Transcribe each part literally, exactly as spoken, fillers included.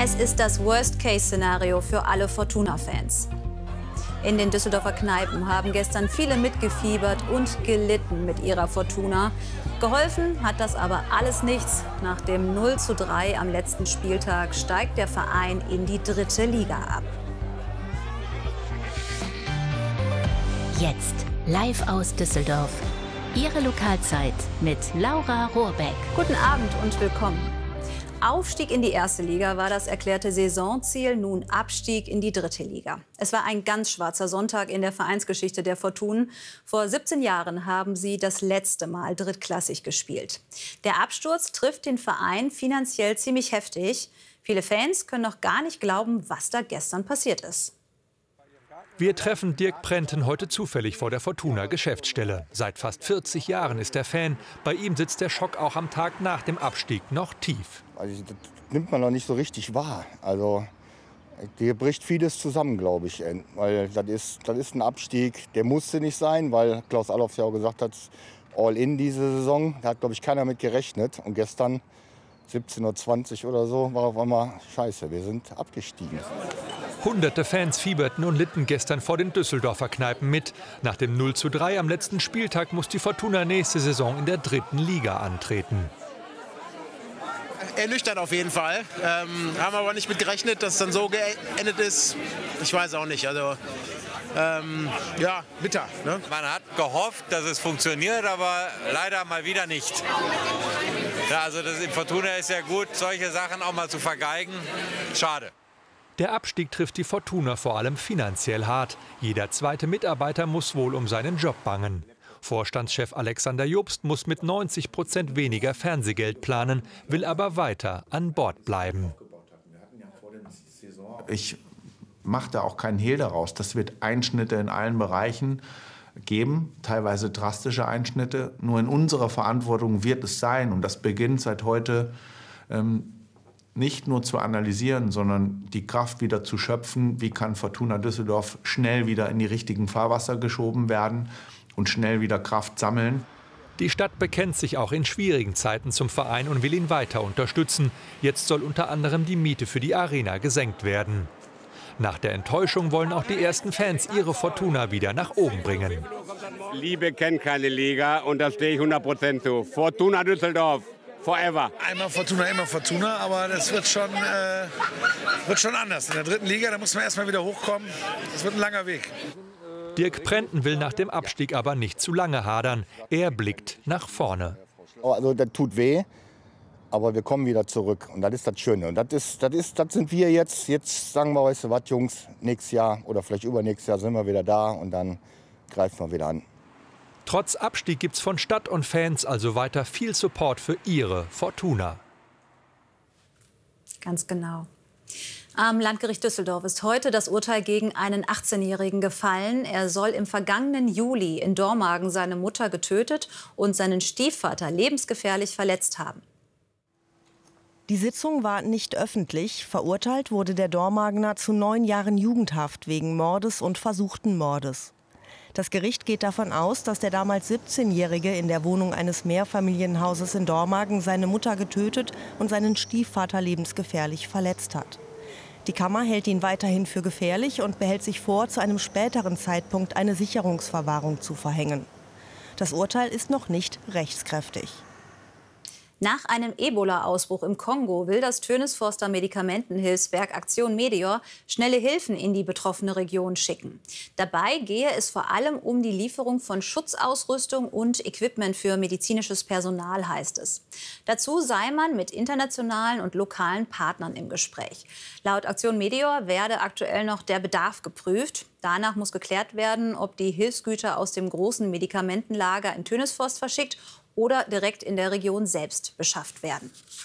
Es ist das Worst-Case-Szenario für alle Fortuna-Fans. In den Düsseldorfer Kneipen haben gestern viele mitgefiebert und gelitten mit ihrer Fortuna. Geholfen hat das aber alles nichts. Nach dem null zu drei am letzten Spieltag steigt der Verein in die dritte Liga ab. Jetzt live aus Düsseldorf. Ihre Lokalzeit mit Laura Rohrbeck. Guten Abend und willkommen. Aufstieg in die erste Liga war das erklärte Saisonziel, nun Abstieg in die dritte Liga. Es war ein ganz schwarzer Sonntag in der Vereinsgeschichte der Fortunen. Vor siebzehn Jahren haben sie das letzte Mal drittklassig gespielt. Der Absturz trifft den Verein finanziell ziemlich heftig. Viele Fans können noch gar nicht glauben, was da gestern passiert ist. Wir treffen Dirk Prenten heute zufällig vor der Fortuna-Geschäftsstelle. Seit fast vierzig Jahren ist er Fan. Bei ihm sitzt der Schock auch am Tag nach dem Abstieg noch tief. Also, das nimmt man noch nicht so richtig wahr. Also, hier bricht vieles zusammen, glaube ich. Weil das ist, das ist ein Abstieg, der musste nicht sein, weil Klaus Allofs ja auch gesagt hat, all in diese Saison. Da hat, glaube ich, keiner mit gerechnet. Und gestern, siebzehn Uhr zwanzig oder so, war auf einmal scheiße, wir sind abgestiegen. Hunderte Fans fieberten und litten gestern vor den Düsseldorfer Kneipen mit. Nach dem null zu drei am letzten Spieltag muss die Fortuna nächste Saison in der dritten Liga antreten. Ernüchternd auf jeden Fall. Ähm, haben aber nicht mit gerechnet, dass es dann so geendet ist. Ich weiß auch nicht. Also, ähm, ja, bitter. Ne? Man hat gehofft, dass es funktioniert, aber leider mal wieder nicht. Ja, also das in Fortuna ist ja gut, solche Sachen auch mal zu vergeigen. Schade. Der Abstieg trifft die Fortuna vor allem finanziell hart. Jeder zweite Mitarbeiter muss wohl um seinen Job bangen. Vorstandschef Alexander Jobst muss mit neunzig Prozent weniger Fernsehgeld planen, will aber weiter an Bord bleiben. Ich mache da auch keinen Hehl daraus. Das wird Einschnitte in allen Bereichen geben, teilweise drastische Einschnitte. Nur in unserer Verantwortung wird es sein, und das beginnt seit heute, ähm, nicht nur zu analysieren, sondern die Kraft wieder zu schöpfen. Wie kann Fortuna Düsseldorf schnell wieder in die richtigen Fahrwasser geschoben werden und schnell wieder Kraft sammeln? Die Stadt bekennt sich auch in schwierigen Zeiten zum Verein und will ihn weiter unterstützen. Jetzt soll unter anderem die Miete für die Arena gesenkt werden. Nach der Enttäuschung wollen auch die ersten Fans ihre Fortuna wieder nach oben bringen. Liebe kennt keine Liga und da stehe ich hundert Prozent zu. Fortuna Düsseldorf. Forever. Einmal Fortuna, immer Fortuna, aber das wird schon, äh, wird schon anders. In der dritten Liga, da muss man erstmal wieder hochkommen. Das wird ein langer Weg. Dirk Prenten will nach dem Abstieg aber nicht zu lange hadern. Er blickt nach vorne. Also das tut weh, aber wir kommen wieder zurück. Und das ist das Schöne. Und das, ist, das, ist, das sind wir jetzt. Jetzt sagen wir, weißt du was, Jungs, nächstes Jahr oder vielleicht übernächstes Jahr sind wir wieder da und dann greifen wir wieder an. Trotz Abstieg gibt's von Stadt und Fans also weiter viel Support für ihre Fortuna. Ganz genau. Am Landgericht Düsseldorf ist heute das Urteil gegen einen achtzehnjährigen gefallen. Er soll im vergangenen Juli in Dormagen seine Mutter getötet und seinen Stiefvater lebensgefährlich verletzt haben. Die Sitzung war nicht öffentlich. Verurteilt wurde der Dormagener zu neun Jahren Jugendhaft wegen Mordes und versuchten Mordes. Das Gericht geht davon aus, dass der damals siebzehnjährige in der Wohnung eines Mehrfamilienhauses in Dormagen seine Mutter getötet und seinen Stiefvater lebensgefährlich verletzt hat. Die Kammer hält ihn weiterhin für gefährlich und behält sich vor, zu einem späteren Zeitpunkt eine Sicherungsverwahrung zu verhängen. Das Urteil ist noch nicht rechtskräftig. Nach einem Ebola-Ausbruch im Kongo will das Tönnesforster Medikamentenhilfswerk Aktion Medeor schnelle Hilfen in die betroffene Region schicken. Dabei gehe es vor allem um die Lieferung von Schutzausrüstung und Equipment für medizinisches Personal, heißt es. Dazu sei man mit internationalen und lokalen Partnern im Gespräch. Laut Aktion Medeor werde aktuell noch der Bedarf geprüft. Danach muss geklärt werden, ob die Hilfsgüter aus dem großen Medikamentenlager in Tönnesforst verschickt oder direkt in der Region selbst beschafft werden.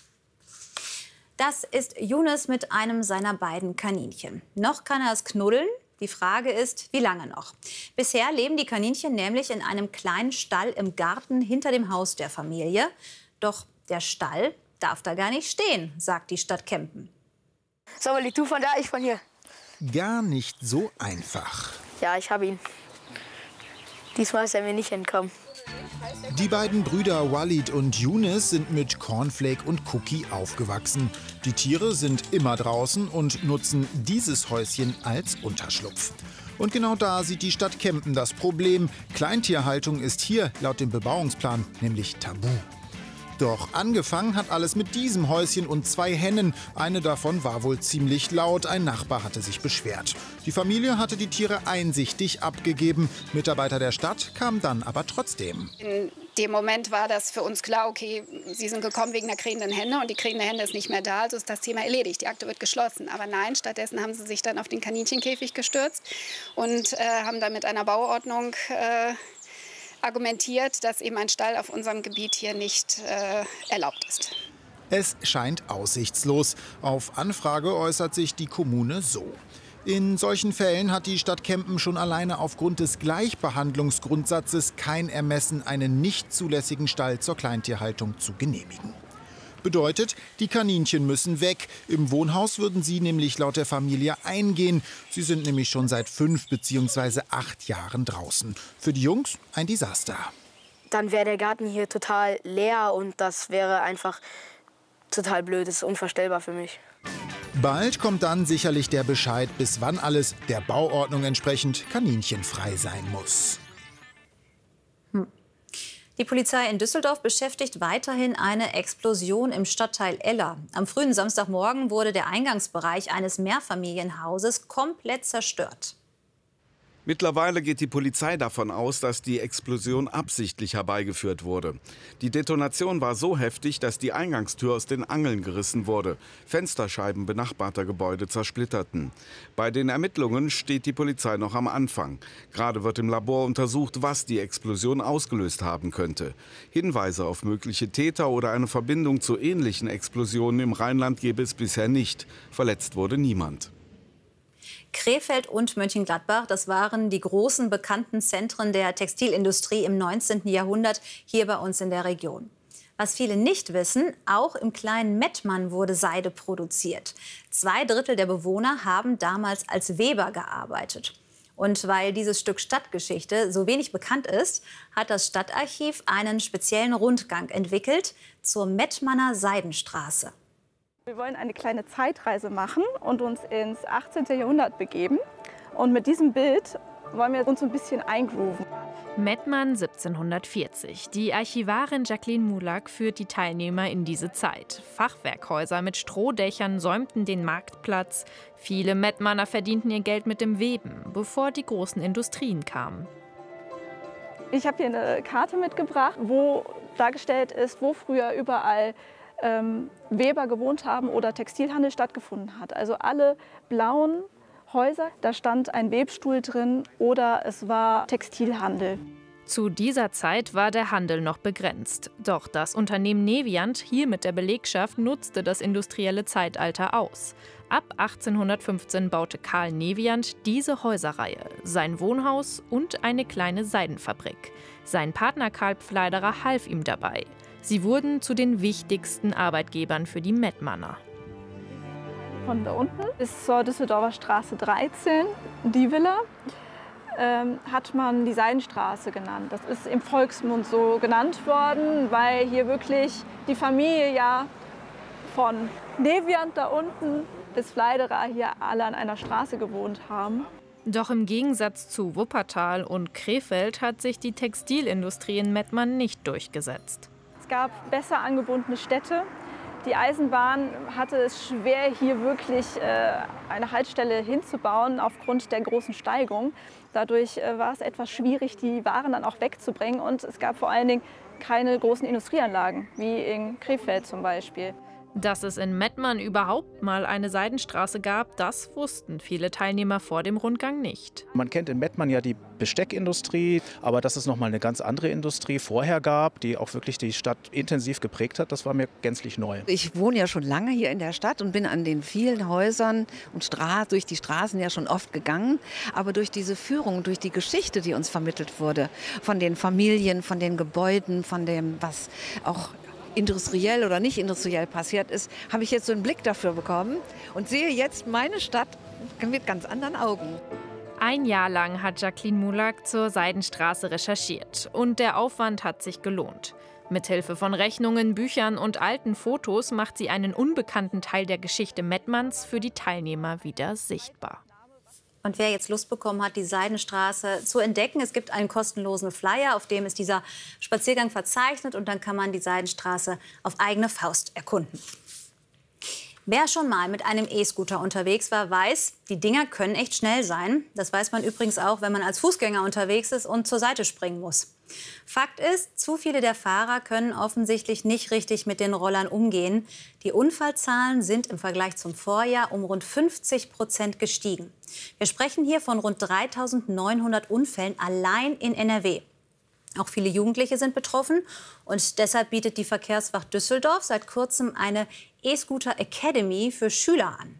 Das ist Younes mit einem seiner beiden Kaninchen. Noch kann er es knuddeln. Die Frage ist, wie lange noch? Bisher leben die Kaninchen nämlich in einem kleinen Stall im Garten hinter dem Haus der Familie. Doch der Stall darf da gar nicht stehen, sagt die Stadt Kempen. So, Willi, du von da, ich von hier. Gar nicht so einfach. Ja, ich habe ihn. Diesmal ist er mir nicht entkommen. Die beiden Brüder Walid und Younes sind mit Cornflake und Cookie aufgewachsen. Die Tiere sind immer draußen und nutzen dieses Häuschen als Unterschlupf. Und genau da sieht die Stadt Kempen das Problem. Kleintierhaltung ist hier laut dem Bebauungsplan nämlich tabu. Doch angefangen hat alles mit diesem Häuschen und zwei Hennen. Eine davon war wohl ziemlich laut. Ein Nachbar hatte sich beschwert. Die Familie hatte die Tiere einsichtig abgegeben. Mitarbeiter der Stadt kamen dann aber trotzdem. In dem Moment war das für uns klar, okay, sie sind gekommen wegen der krähenden Henne und die krähende Henne ist nicht mehr da, also ist das Thema erledigt, die Akte wird geschlossen. Aber nein, stattdessen haben sie sich dann auf den Kaninchenkäfig gestürzt und äh, haben dann mit einer Bauordnung äh, argumentiert, dass eben ein Stall auf unserem Gebiet hier nicht äh, erlaubt ist. Es scheint aussichtslos. Auf Anfrage äußert sich die Kommune so. In solchen Fällen hat die Stadt Kempen schon alleine aufgrund des Gleichbehandlungsgrundsatzes kein Ermessen, einen nicht zulässigen Stall zur Kleintierhaltung zu genehmigen. Bedeutet, die Kaninchen müssen weg. Im Wohnhaus würden sie nämlich laut der Familie eingehen. Sie sind nämlich schon seit fünf bzw. acht Jahren draußen. Für die Jungs ein Desaster. Dann wäre der Garten hier total leer und das wäre einfach total blöd. Das ist unvorstellbar für mich. Bald kommt dann sicherlich der Bescheid, bis wann alles der Bauordnung entsprechend kaninchenfrei sein muss. Hm. Die Polizei in Düsseldorf beschäftigt weiterhin eine Explosion im Stadtteil Eller. Am frühen Samstagmorgen wurde der Eingangsbereich eines Mehrfamilienhauses komplett zerstört. Mittlerweile geht die Polizei davon aus, dass die Explosion absichtlich herbeigeführt wurde. Die Detonation war so heftig, dass die Eingangstür aus den Angeln gerissen wurde. Fensterscheiben benachbarter Gebäude zersplitterten. Bei den Ermittlungen steht die Polizei noch am Anfang. Gerade wird im Labor untersucht, was die Explosion ausgelöst haben könnte. Hinweise auf mögliche Täter oder eine Verbindung zu ähnlichen Explosionen im Rheinland gäbe es bisher nicht. Verletzt wurde niemand. Krefeld und Mönchengladbach, das waren die großen bekannten Zentren der Textilindustrie im neunzehnten Jahrhundert hier bei uns in der Region. Was viele nicht wissen, auch im kleinen Mettmann wurde Seide produziert. Zwei Drittel der Bewohner haben damals als Weber gearbeitet. Und weil dieses Stück Stadtgeschichte so wenig bekannt ist, hat das Stadtarchiv einen speziellen Rundgang entwickelt zur Mettmanner Seidenstraße. Wir wollen eine kleine Zeitreise machen und uns ins achtzehnten Jahrhundert begeben. Und mit diesem Bild wollen wir uns ein bisschen eingrooven. Mettmann siebzehnhundertvierzig. Die Archivarin Jacqueline Mulak führt die Teilnehmer in diese Zeit. Fachwerkhäuser mit Strohdächern säumten den Marktplatz. Viele Mettmanner verdienten ihr Geld mit dem Weben, bevor die großen Industrien kamen. Ich habe hier eine Karte mitgebracht, wo dargestellt ist, wo früher überall ähm, Weber gewohnt haben oder Textilhandel stattgefunden hat. Also alle blauen Häuser, da stand ein Webstuhl drin oder es war Textilhandel. Zu dieser Zeit war der Handel noch begrenzt. Doch das Unternehmen Neviant, hier mit der Belegschaft, nutzte das industrielle Zeitalter aus. Ab achtzehnhundertfünfzehn baute Karl Neviant diese Häuserreihe, sein Wohnhaus und eine kleine Seidenfabrik. Sein Partner Karl Pfleiderer half ihm dabei. Sie wurden zu den wichtigsten Arbeitgebern für die Mettmanner. Von da unten bis zur Düsseldorfer Straße dreizehn, die Villa, ähm, hat man die Seidenstraße genannt. Das ist im Volksmund so genannt worden, weil hier wirklich die Familie ja von Neviant da unten bis Pfleiderer hier alle an einer Straße gewohnt haben. Doch im Gegensatz zu Wuppertal und Krefeld hat sich die Textilindustrie in Mettmann nicht durchgesetzt. Es gab besser angebundene Städte. Die Eisenbahn hatte es schwer, hier wirklich äh, eine Haltestelle hinzubauen aufgrund der großen Steigung. Dadurch äh, war es etwas schwierig, die Waren dann auch wegzubringen. Und es gab vor allen Dingen keine großen Industrieanlagen, wie in Krefeld zum Beispiel. Dass es in Mettmann überhaupt mal eine Seidenstraße gab, das wussten viele Teilnehmer vor dem Rundgang nicht. Man kennt in Mettmann ja die Besteckindustrie, aber dass es noch mal eine ganz andere Industrie vorher gab, die auch wirklich die Stadt intensiv geprägt hat, das war mir gänzlich neu. Ich wohne ja schon lange hier in der Stadt und bin an den vielen Häusern und Stra- durch die Straßen ja schon oft gegangen. Aber durch diese Führung, durch die Geschichte, die uns vermittelt wurde, von den Familien, von den Gebäuden, von dem, was auch industriell oder nicht industriell passiert ist, habe ich jetzt so einen Blick dafür bekommen und sehe jetzt meine Stadt mit ganz anderen Augen. Ein Jahr lang hat Jacqueline Mulak zur Seidenstraße recherchiert und der Aufwand hat sich gelohnt. Mithilfe von Rechnungen, Büchern und alten Fotos macht sie einen unbekannten Teil der Geschichte Mettmanns für die Teilnehmer wieder sichtbar. Und wer jetzt Lust bekommen hat, die Seidenstraße zu entdecken, es gibt einen kostenlosen Flyer, auf dem ist dieser Spaziergang verzeichnet und dann kann man die Seidenstraße auf eigene Faust erkunden. Wer schon mal mit einem E-Scooter unterwegs war, weiß, die Dinger können echt schnell sein. Das weiß man übrigens auch, wenn man als Fußgänger unterwegs ist und zur Seite springen muss. Fakt ist, zu viele der Fahrer können offensichtlich nicht richtig mit den Rollern umgehen. Die Unfallzahlen sind im Vergleich zum Vorjahr um rund fünfzig Prozent gestiegen. Wir sprechen hier von rund dreitausendneunhundert Unfällen allein in N R W. Auch viele Jugendliche sind betroffen und deshalb bietet die Verkehrswacht Düsseldorf seit kurzem eine E-Scooter Academy für Schüler an.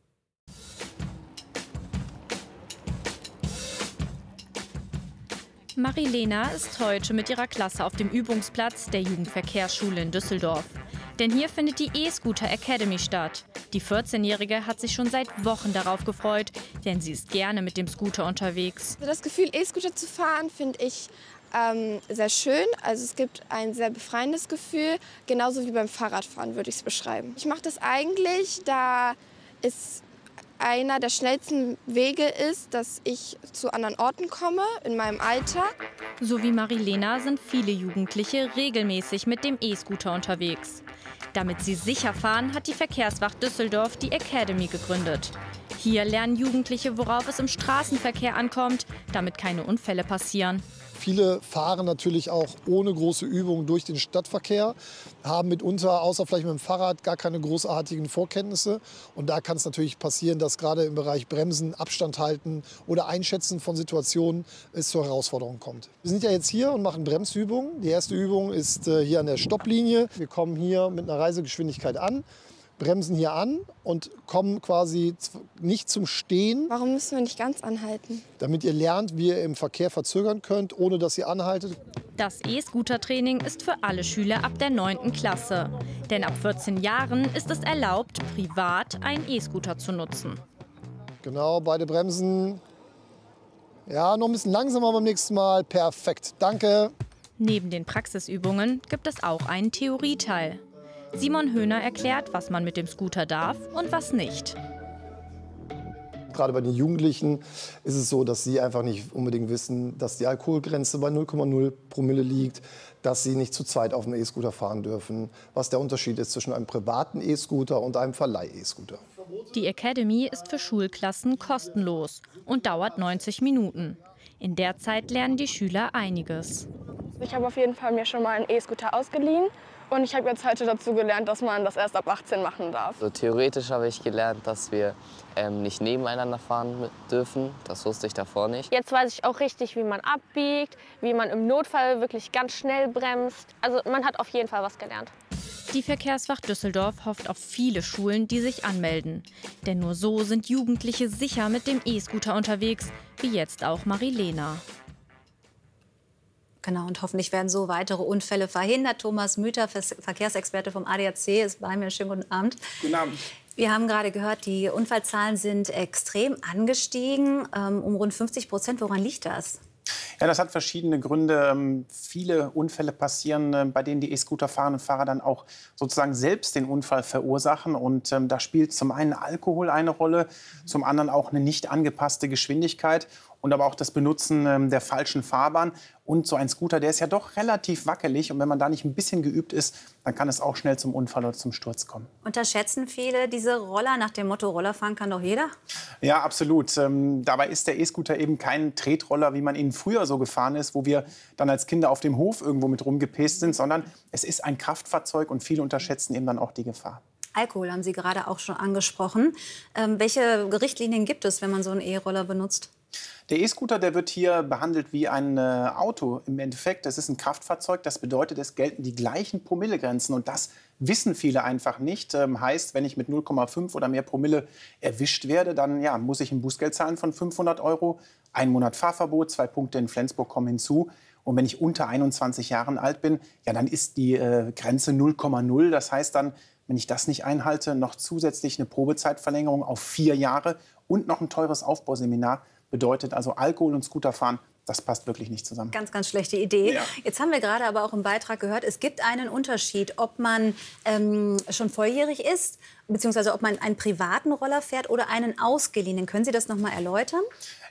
Marilena ist heute mit ihrer Klasse auf dem Übungsplatz der Jugendverkehrsschule in Düsseldorf. Denn hier findet die E-Scooter Academy statt. Die vierzehnjährige hat sich schon seit Wochen darauf gefreut, denn sie ist gerne mit dem Scooter unterwegs. Das Gefühl, E-Scooter zu fahren, finde ich ähm, sehr schön. Also es gibt ein sehr befreiendes Gefühl, genauso wie beim Fahrradfahren würde ich es beschreiben. Ich mache das eigentlich, da es einer der schnellsten Wege ist, dass ich zu anderen Orten komme in meinem Alltag. So wie Marilena sind viele Jugendliche regelmäßig mit dem E-Scooter unterwegs. Damit sie sicher fahren, hat die Verkehrswacht Düsseldorf die Academy gegründet. Hier lernen Jugendliche, worauf es im Straßenverkehr ankommt, damit keine Unfälle passieren. Viele fahren natürlich auch ohne große Übung durch den Stadtverkehr, haben mitunter, außer vielleicht mit dem Fahrrad, gar keine großartigen Vorkenntnisse. Und da kann es natürlich passieren, dass gerade im Bereich Bremsen, Abstand halten oder Einschätzen von Situationen es zur Herausforderung kommt. Wir sind ja jetzt hier und machen Bremsübungen. Die erste Übung ist äh, hier an der Stopplinie. Wir kommen hier mit einer Reisegeschwindigkeit an, bremsen hier an und kommen quasi nicht zum Stehen. Warum müssen wir nicht ganz anhalten? Damit ihr lernt, wie ihr im Verkehr verzögern könnt, ohne dass ihr anhaltet. Das E-Scooter-Training ist für alle Schüler ab der neunten Klasse. Denn ab vierzehn Jahren ist es erlaubt, privat einen E-Scooter zu nutzen. Genau, beide Bremsen. Ja, noch ein bisschen langsamer beim nächsten Mal. Perfekt, danke. Neben den Praxisübungen gibt es auch einen Theorieteil. Simon Höhner erklärt, was man mit dem Scooter darf und was nicht. Gerade bei den Jugendlichen ist es so, dass sie einfach nicht unbedingt wissen, dass die Alkoholgrenze bei null Komma null Promille liegt, dass sie nicht zu zweit auf einem E-Scooter fahren dürfen, was der Unterschied ist zwischen einem privaten E-Scooter und einem Verleih-E-Scooter. Die Academy ist für Schulklassen kostenlos und dauert neunzig Minuten. In der Zeit lernen die Schüler einiges. Ich habe auf jeden Fall mir schon mal einen E-Scooter ausgeliehen. Und ich habe jetzt heute dazu gelernt, dass man das erst ab achtzehn machen darf. So, theoretisch habe ich gelernt, dass wir ähm, nicht nebeneinander fahren dürfen. Das wusste ich davor nicht. Jetzt weiß ich auch richtig, wie man abbiegt, wie man im Notfall wirklich ganz schnell bremst. Also man hat auf jeden Fall was gelernt. Die Verkehrswacht Düsseldorf hofft auf viele Schulen, die sich anmelden. Denn nur so sind Jugendliche sicher mit dem E-Scooter unterwegs, wie jetzt auch Marilena. Genau, und hoffentlich werden so weitere Unfälle verhindert. Thomas Müther, Verkehrsexperte vom A D A C, ist bei mir. Schönen guten Abend. Guten Abend. Wir haben gerade gehört, die Unfallzahlen sind extrem angestiegen, um rund fünfzig Prozent. Woran liegt das? Ja, das hat verschiedene Gründe. Viele Unfälle passieren, bei denen die E-Scooter-fahrenden Fahrer dann auch sozusagen selbst den Unfall verursachen. Und ähm, da spielt zum einen Alkohol eine Rolle, zum anderen auch eine nicht angepasste Geschwindigkeit und aber auch das Benutzen ähm, der falschen Fahrbahn. Und so ein Scooter, der ist ja doch relativ wackelig. Und wenn man da nicht ein bisschen geübt ist, dann kann es auch schnell zum Unfall oder zum Sturz kommen. Unterschätzen viele diese Roller nach dem Motto, Roller fahren kann doch jeder? Ja, absolut. Ähm, dabei ist der E-Scooter eben kein Tretroller, wie man ihn früher so gefahren ist, wo wir dann als Kinder auf dem Hof irgendwo mit rumgepäst sind, sondern es ist ein Kraftfahrzeug und viele unterschätzen eben dann auch die Gefahr. Alkohol haben Sie gerade auch schon angesprochen. Ähm, welche Richtlinien gibt es, wenn man so einen E-Roller benutzt? Der E-Scooter, der wird hier behandelt wie ein äh, Auto. Im Endeffekt, das ist ein Kraftfahrzeug. Das bedeutet, es gelten die gleichen Promillegrenzen. Und das wissen viele einfach nicht. Ähm, heißt, wenn ich mit null Komma fünf oder mehr Promille erwischt werde, dann ja, muss ich ein Bußgeld zahlen von fünfhundert Euro. Ein Monat Fahrverbot, zwei Punkte in Flensburg kommen hinzu. Und wenn ich unter einundzwanzig Jahren alt bin, ja, dann ist die äh, Grenze null Komma null. Das heißt dann, wenn ich das nicht einhalte, noch zusätzlich eine Probezeitverlängerung auf vier Jahre und noch ein teures Aufbauseminar. Bedeutet also, Alkohol und Scooterfahren Das passt wirklich nicht zusammen. Ganz, ganz schlechte Idee. Ja. Jetzt haben wir gerade aber auch im Beitrag gehört, es gibt einen Unterschied, ob man ähm, schon volljährig ist, beziehungsweise ob man einen privaten Roller fährt oder einen ausgeliehenen. Können Sie das noch mal erläutern?